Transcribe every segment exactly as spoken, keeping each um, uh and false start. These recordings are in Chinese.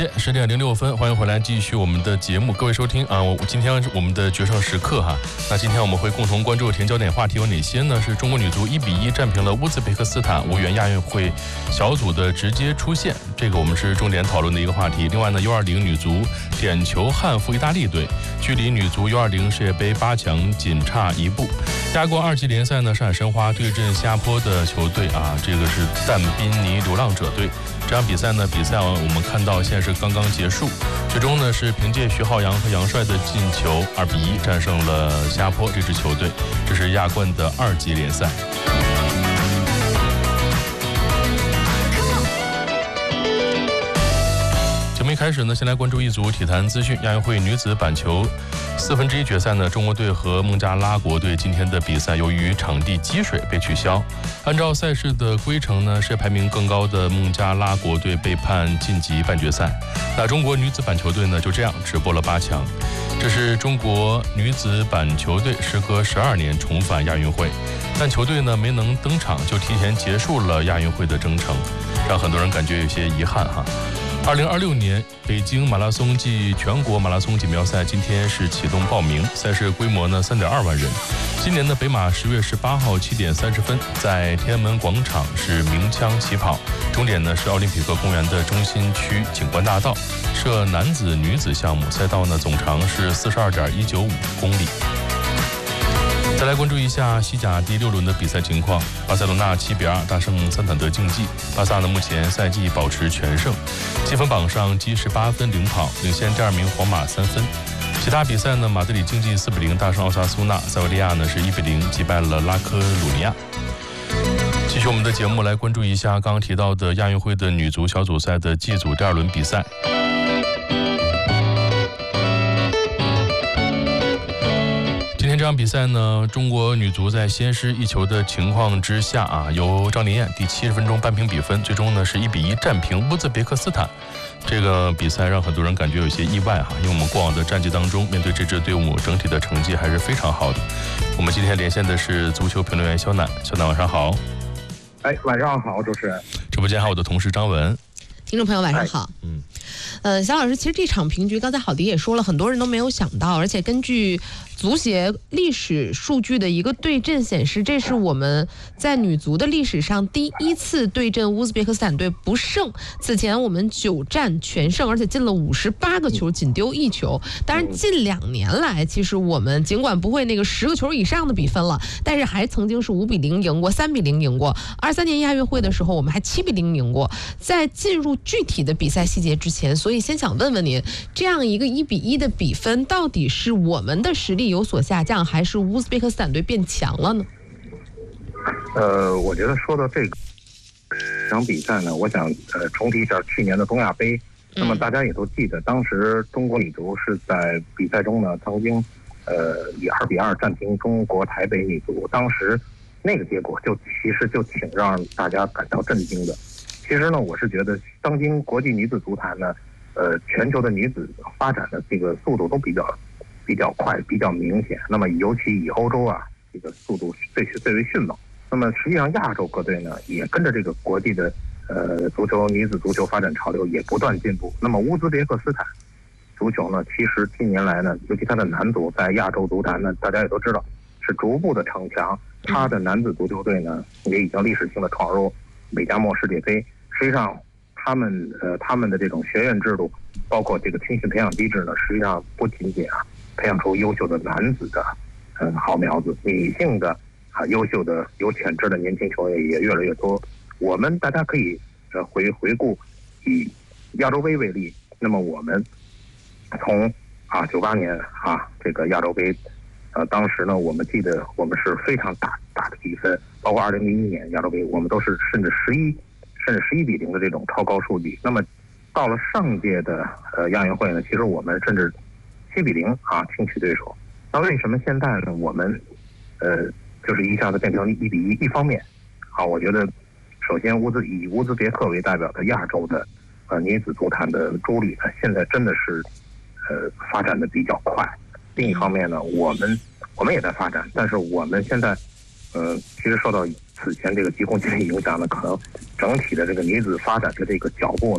间十点零六分，欢迎回来继续我们的节目，各位收听啊！我今天我们的决胜时刻哈，那今天我们会共同关注甜焦点话题有哪些呢？是中国女足一比一战平了乌兹别克斯坦，无缘亚运会小组的直接出线，这个我们是重点讨论的一个话题。另外呢 ，U 二零 女足点球憾负意大利队，距离女足 U 二零 世界杯八强仅差一步。亚冠二级联赛呢，上海申花对阵新加坡的球队啊，这个是但宾尼流浪者队。这场比赛呢，比赛我们看到现在是刚刚结束，最终呢是凭借徐浩洋和杨帅的进球，二比一战胜了新加坡这支球队。这是亚冠的二级联赛。节目一开始呢，先来关注一组体坛资讯。亚运会女子板球四分之一决赛呢，中国队和孟加拉国队今天的比赛由于场地积水被取消。按照赛事的规程呢，世界排名更高的孟加拉国队被判晋级半决赛。那中国女子板球队呢，就这样直播了八强。这是中国女子板球队时隔十二年重返亚运会，但球队呢没能登场，就提前结束了亚运会的征程，让很多人感觉有些遗憾哈。二零二六年北京马拉松暨全国马拉松锦标赛今天是启动报名，赛事规模呢三点二万人。今年的北马十月十八号七点三十分，在天安门广场是鸣枪起跑，终点呢是奥林匹克公园的中心区景观大道，设男子、女子项目，赛道呢总长是四十二点一九五公里。再来关注一下西甲第六轮的比赛情况，巴塞罗那七比二大胜桑坦德竞技，巴萨呢目前赛季保持全胜，积分榜上积十八分领跑，领先第二名皇马三分。其他比赛呢，马德里竞技四比零大胜奥萨苏纳，塞维利亚呢是一比零击败了拉科鲁尼亚。继续我们的节目，来关注一下刚刚提到的亚运会的女足小组赛的 G 组第二轮比赛。今天这场比赛呢，中国女足在先失一球的情况之下啊，由张琳艳第七十分钟扳平比分，最终呢是一比一战平乌兹别克斯坦。这个比赛让很多人感觉有些意外哈，因为我们过往的战绩当中，面对这支队伍整体的成绩还是非常好的。我们今天连线的是足球评论员肖楠，肖楠晚上好。 哎，晚上好，主持人。 直播间还有我的同事张文。 听众朋友晚上好。嗯，呃，肖老师，其实这场平局，刚才郝迪也说了，很多人都没有想到，而且根据足协历史数据的一个对阵显示，这是我们在女足的历史上第一次对阵乌兹别克斯坦队不胜。此前我们九战全胜，而且进了五十八个球，仅丢一球。当然，近两年来，其实我们尽管不会那个十个球以上的比分了，但是还曾经是五比零赢过，三比零赢过。二三年亚运会的时候，我们还七比零赢过。在进入具体的比赛细节之前，所以先想问问您，这样一个一比一的比分，到底是我们的实力有所下降，还是乌兹别克斯坦队变强了呢？ 呃，我觉得说到这个这场比赛呢，我想呃重提一下去年的东亚杯。那么大家也都记得，当时中国女足是在比赛中呢，曾经呃以二比二战平中国台北女足。当时那个结果就其实就挺让大家感到震惊的。其实呢，我是觉得当今国际女子足坛呢，呃，全球的女子发展的这个速度都比较。比较快，比较明显。那么，尤其以欧洲啊，这个速度最最为迅猛。那么，实际上亚洲各队呢，也跟着这个国际的呃足球女子足球发展潮流也不断进步。那么，乌兹别克斯坦足球呢，其实近年来呢，尤其它的男足在亚洲足坛呢，大家也都知道是逐步的逞强。它的男子足球队呢，也已经历史性的闯入美加墨世界杯。实际上，他们呃他们的这种学院制度，包括这个青训培养机制呢，实际上不仅仅啊。培养出优秀的男子的嗯好苗子，女性的啊优秀的有潜质的年轻球员也越来越多。我们大家可以呃回回顾以亚洲杯为例，那么我们从啊九八年啊这个亚洲杯，呃当时呢我们记得我们是非常大大的比分，包括二零零一年亚洲杯，我们都是甚至十一甚至十一比零的这种超高数据。那么到了上届的呃亚运会呢，其实我们甚至七比零啊，轻取对手。那为什么现在呢？我们呃，就是一下子变成一比一？一方面，啊，我觉得首先乌兹以乌兹别克为代表的亚洲的呃女子足坛的珠旅呢，现在真的是呃发展的比较快。另一方面呢，我们我们也在发展，但是我们现在呃，其实受到此前这个疾控经济影响呢，可能整体的这个女子发展的这个脚步呢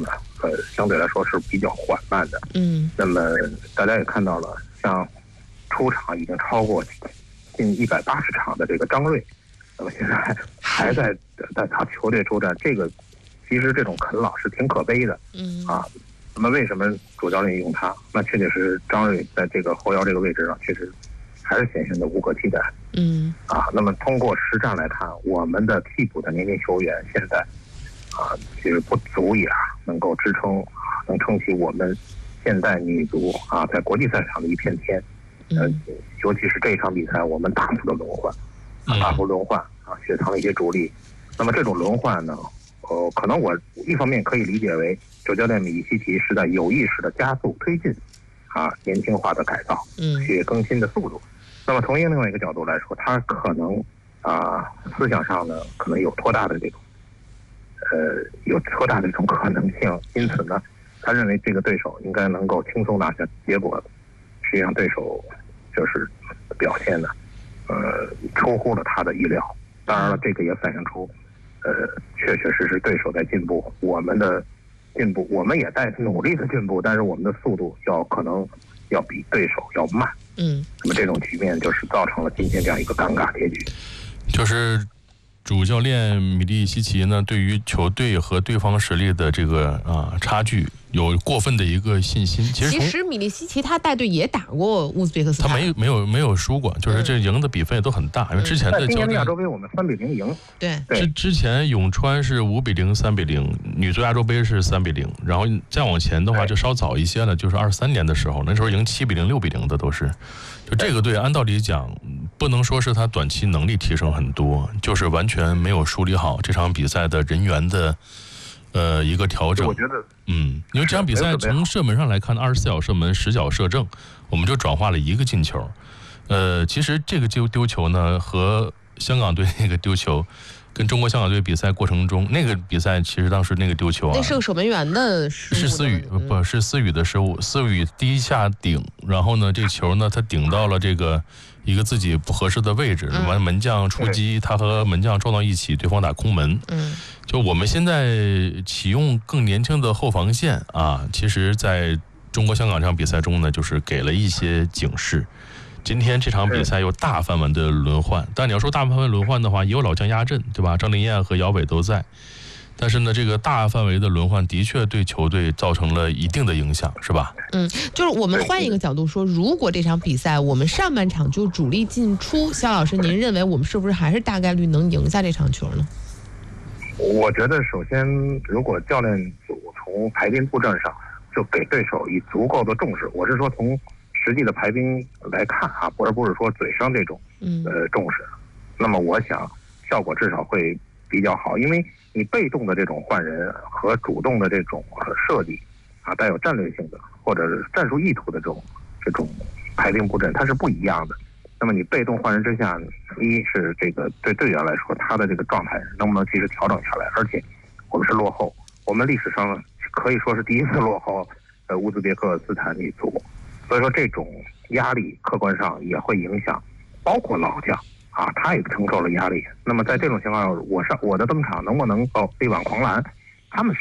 呃相对来说是比较缓慢的。 嗯， 那么大家也看到了，像出场已经超过近一百八十场的这个张睿，那么现在还还在在他球队出战，这个其实这种啃老是挺可悲的。 嗯啊，那么为什么主教练用他？那确确实实张睿在这个后腰这个位置上，确实还是显现的无可替代。 嗯啊，那么通过实战来看，我们的替补的年轻球员现在啊，其实不足以啊能够支撑啊，能撑起我们现代女足啊在国际赛场的一片天。呃，尤其是这一场比赛，我们大幅的轮换，啊，大幅轮换啊，雪藏了一些主力。那么这种轮换呢，呃，可能我一方面可以理解为主教练米利西奇是在有意识的加速推进啊年轻化的改造， 嗯， 血液更新的速度。那么从另外一个角度来说，他可能啊思想上呢可能有拖大的这种呃有拖大的这种可能性，因此呢，他认为这个对手应该能够轻松拿下，结果实际上对手就是表现呢呃出乎了他的意料。当然了，这个也反映出呃确确实实对手在进步，我们的进步我们也在努力的进步，但是我们的速度要可能要比对手要慢。 嗯， 那么这种局面就是造成了今天这样一个尴尬结局。 就是主教练米利西奇呢，对于球队和对方实力的这个啊差距有过分的一个信心。其实其实米利西奇他带队也打过乌兹别克斯坦， 他没有没有没有输过，就是这赢的比分也都很大。因为之前的今年的亚洲杯我们三比零赢， 对， 之之前永川是五比零、三比零，女足亚洲杯是三比零，然后再往前的话就稍早一些了，就是二三年的时候，那时候赢七比零、六比零的都是。就这个队按道理讲，不能说是他短期能力提升很多，就是完全没有梳理好这场比赛的人员的呃一个调整。 我觉得， 嗯，因为这场比赛从射门上来看，二十四脚射门，十脚射正，我们就转化了一个进球。呃，其实这个丢丢球呢，和香港队那个丢球，跟中国香港队比赛过程中那个比赛，其实当时那个丢球啊， 那是个守门员的失误， 是思雨， 嗯、 不是思雨的失误，思雨第一下顶，然后呢，这球呢，他顶到了这个一个自己不合适的位置，完、嗯、门将出击，他和门将撞到一起，对方打空门。 嗯， 就我们现在启用更年轻的后防线啊，其实在中国香港这场比赛中呢，就是给了一些警示。今天这场比赛有大范围的轮换，但你要说大范围轮换的话，也有老将压阵，对吧？张琳艳和姚伟都在，但是呢，这个大范围的轮换的确对球队造成了一定的影响，是吧？ 嗯，就是我们换一个角度说，如果这场比赛我们上半场就主力进出，肖老师，您认为我们是不是还是大概率能赢下这场球呢？ 我觉得，首先，如果教练组从排兵布阵上就给对手以足够的重视，我是说从实际的排兵来看啊，而不是说嘴上这种呃重视，那么我想效果至少会比较好，因为你被动的这种换人和主动的这种设计啊，带有战略性的或者是战术意图的这种这种排兵布阵，它是不一样的。那么你被动换人之下，一是这个对队员来说，他的这个状态能不能及时调整下来，而且我们是落后，我们历史上可以说是第一次落后呃乌兹别克斯坦女足。所以说这种压力客观上也会影响，包括老将啊，他也承受了压力。那么在这种情况下，我上我的登场能不能够力挽狂澜？他们